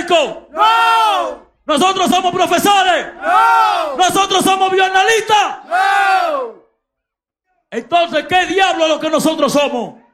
médicos? No. ¿Nosotros somos profesores? No. ¿Nosotros somos bioanalistas? No. Entonces, ¿qué diablo es lo que nosotros somos?